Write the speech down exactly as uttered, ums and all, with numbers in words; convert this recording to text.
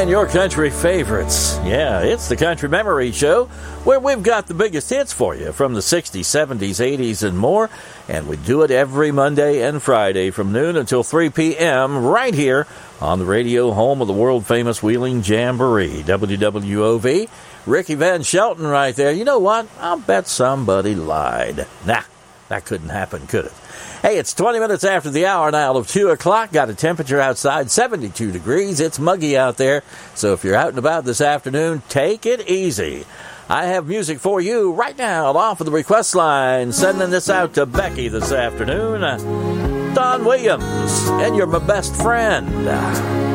And your country favorites. Yeah, it's the Country Memory Show, where we've got the biggest hits for you from the sixties, seventies, eighties, and more. And we do it every Monday and Friday from noon until three p.m. right here on the radio home of the world-famous Wheeling Jamboree, W W O V. Ricky Van Shelton right there. You know what? I'll bet somebody lied. Nah, that couldn't happen, could it? Hey, it's twenty minutes after the hour now of two o'clock. Got a temperature outside, seventy-two degrees. It's muggy out there. So if you're out and about this afternoon, take it easy. I have music for you right now off of the request line. Sending this out to Becky this afternoon. Don Williams, and you're my best friend.